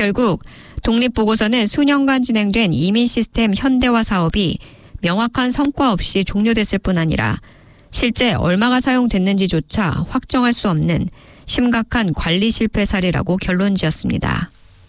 결국 독립보고서는 수년간 진행된 이민 시스템 현대화 사업이 명확한 성과 없이 종료됐을 뿐 아니라 실제 얼마가 사용됐는지조차 확정할 수 없는 심각한 관리 실패 사례라고 결론지었습니다.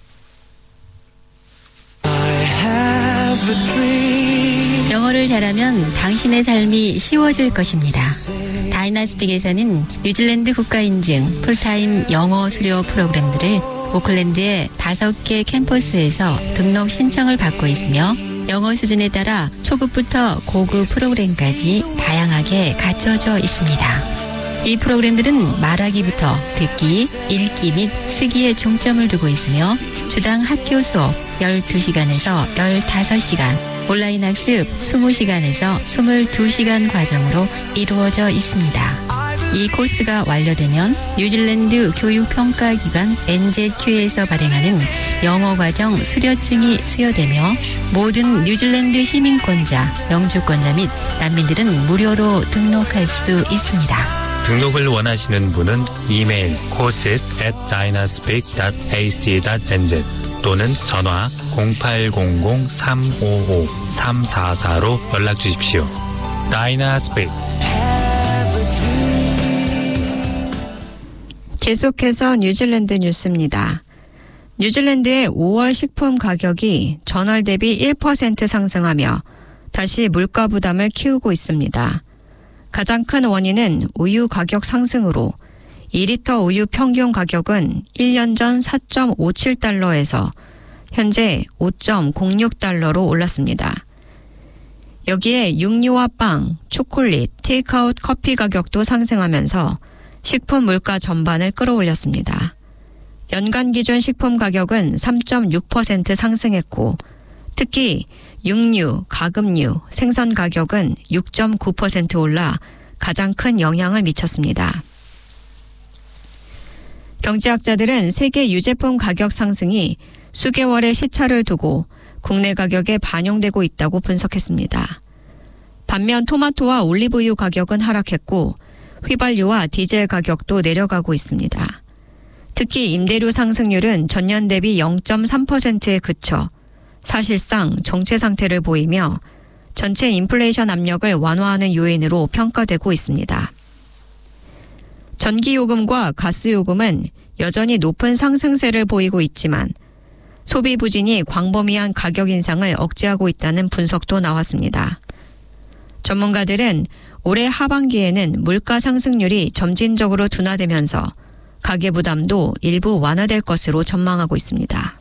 영어를 잘하면 당신의 삶이 쉬워질 것입니다. 다이나스픽에서는 뉴질랜드 국가인증 풀타임 영어 수료 프로그램들을 오클랜드의 5개 캠퍼스에서 등록 신청을 받고 있으며 영어 수준에 따라 초급부터 고급 프로그램까지 다양하게 갖춰져 있습니다. 이 프로그램들은 말하기부터 듣기, 읽기 및 쓰기에 중점을 두고 있으며 주당 학교 수업 12시간에서 15시간, 온라인 학습 20시간에서 22시간 과정으로 이루어져 있습니다. 이 코스가 완료되면 뉴질랜드 교육평가기관 NZQ에서 발행하는 영어과정 수료증이 수여되며 모든 뉴질랜드 시민권자, 영주권자 및 난민들은 무료로 등록할 수 있습니다. 등록을 원하시는 분은 이메일 courses@dynaspeak.ac.nz 또는 전화 0800-355-344로 연락 주십시오. 다이나스픽. 계속해서 뉴질랜드 뉴스입니다. 뉴질랜드의 5월 식품 가격이 전월 대비 1% 상승하며 다시 물가 부담을 키우고 있습니다. 가장 큰 원인은 우유 가격 상승으로 2리터 우유 평균 가격은 1년 전 4.57달러에서 현재 5.06달러로 올랐습니다. 여기에 육류와 빵, 초콜릿, 테이크아웃 커피 가격도 상승하면서 식품 물가 전반을 끌어올렸습니다. 연간 기준 식품 가격은 3.6% 상승했고 특히 육류, 가금류, 생선 가격은 6.9% 올라 가장 큰 영향을 미쳤습니다. 경제학자들은 세계 유제품 가격 상승이 수개월의 시차를 두고 국내 가격에 반영되고 있다고 분석했습니다. 반면 토마토와 올리브유 가격은 하락했고 휘발유와 디젤 가격도 내려가고 있습니다. 특히 임대료 상승률은 전년 대비 0.3%에 그쳐 사실상 정체 상태를 보이며 전체 인플레이션 압력을 완화하는 요인으로 평가되고 있습니다. 전기요금과 가스요금은 여전히 높은 상승세를 보이고 있지만 소비 부진이 광범위한 가격 인상을 억제하고 있다는 분석도 나왔습니다. 전문가들은 올해 하반기에는 물가 상승률이 점진적으로 둔화되면서 가계부담도 일부 완화될 것으로 전망하고 있습니다.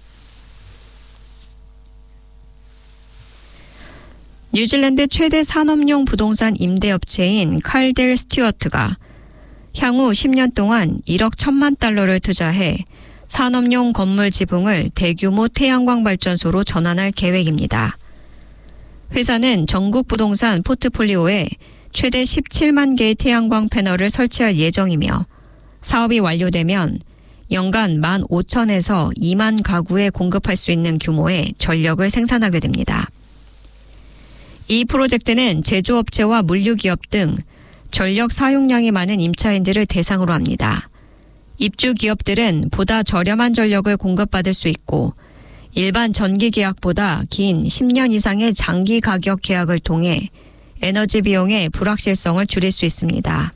뉴질랜드 최대 산업용 부동산 임대업체인 칼델 스튜어트가 향후 10년 동안 1억 1천만 달러를 투자해 산업용 건물 지붕을 대규모 태양광 발전소로 전환할 계획입니다. 회사는 전국 부동산 포트폴리오에 최대 17만 개의 태양광 패널을 설치할 예정이며 사업이 완료되면 연간 15,000에서 2만 가구에 공급할 수 있는 규모의 전력을 생산하게 됩니다. 이 프로젝트는 제조업체와 물류기업 등 전력 사용량이 많은 임차인들을 대상으로 합니다. 입주 기업들은 보다 저렴한 전력을 공급받을 수 있고 일반 전기 계약보다 긴 10년 이상의 장기 가격 계약을 통해 에너지 비용의 불확실성을 줄일 수 있습니다.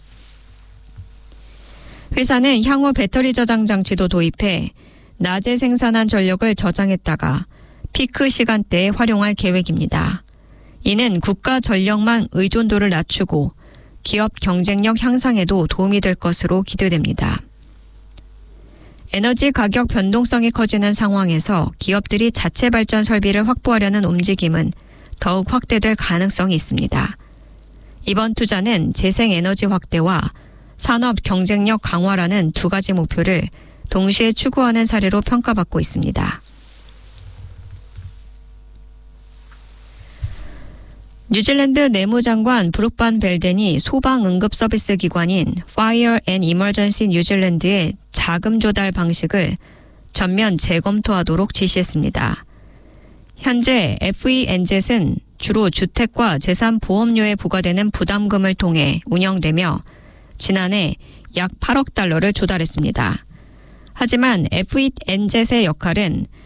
회사는 향후 배터리 저장 장치도 도입해 낮에 생산한 전력을 저장했다가 피크 시간대에 활용할 계획입니다. 이는 국가 전력망 의존도를 낮추고 기업 경쟁력 향상에도 도움이 될 것으로 기대됩니다. 에너지 가격 변동성이 커지는 상황에서 기업들이 자체 발전 설비를 확보하려는 움직임은 더욱 확대될 가능성이 있습니다. 이번 투자는 재생에너지 확대와 산업 경쟁력 강화라는 두 가지 목표를 동시에 추구하는 사례로 평가받고 있습니다. 뉴질랜드 내무장관 브룩 반 벨덴이 소방응급서비스 기관인 Fire and Emergency 뉴질랜드의 자금 조달 방식을 전면 재검토하도록 지시했습니다. 현재 FENZ은 주로 주택과 재산보험료에 부과되는 부담금을 통해 운영되며 지난해 약 8억 달러를 조달했습니다. 하지만 FENZ의 역할은